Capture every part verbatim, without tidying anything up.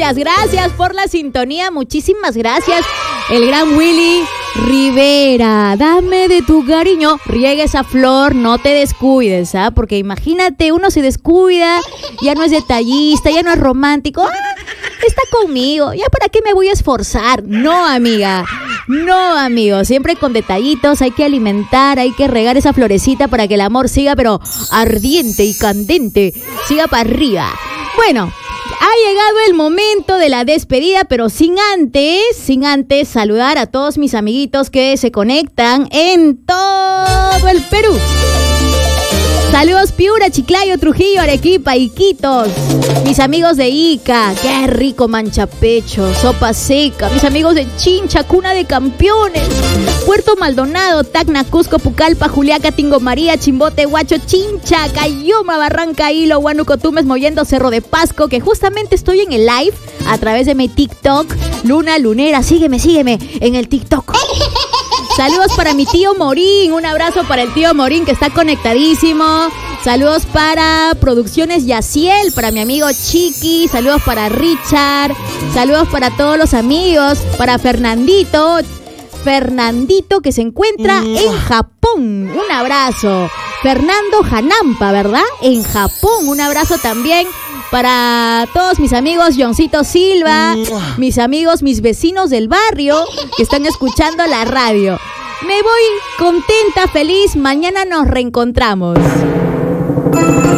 Gracias, gracias por la sintonía. Muchísimas gracias. El gran Willy Rivera, dame de tu cariño, riega esa flor, no te descuides, ¿ah? Porque imagínate, uno se descuida, ya no es detallista, ya no es romántico. ¡Ah! Está conmigo, ¿ya para qué me voy a esforzar? No, amiga, no, amigo, siempre con detallitos, hay que alimentar, hay que regar esa florecita para que el amor siga, pero ardiente y candente, siga para arriba. Bueno, ha llegado el momento de la despedida, pero sin antes, sin antes saludar a todos mis amiguitos que se conectan en todo el Perú. Saludos Piura, Chiclayo, Trujillo, Arequipa, Iquitos. Mis amigos de Ica, qué rico manchapecho, sopa seca. Mis amigos de Chincha, cuna de campeones. Puerto Maldonado, Tacna, Cusco, Pucallpa, Juliaca, Tingo María, Chimbote, Huacho, Chincha, Cayuma, Barranca, Hilo, Huánuco, Tumes, Mollendo, Cerro de Pasco, que justamente estoy en el live a través de mi TikTok, Luna Lunera. Sígueme, sígueme en el TikTok. Saludos para mi tío Morín, un abrazo para el tío Morín que está conectadísimo. Saludos para Producciones Yaciel, para mi amigo Chiqui, saludos para Richard, saludos para todos los amigos, para Fernandito, Fernandito que se encuentra en Japón, un abrazo. Fernando Hanampa, ¿verdad? En Japón, un abrazo también para todos mis amigos Johncito Silva, mis amigos, mis vecinos del barrio que están escuchando la radio. Me voy contenta, feliz. Mañana nos reencontramos.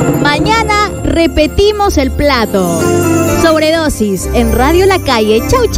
Mañana repetimos el plato. Sobredosis en Radio La Calle. Chau, chau.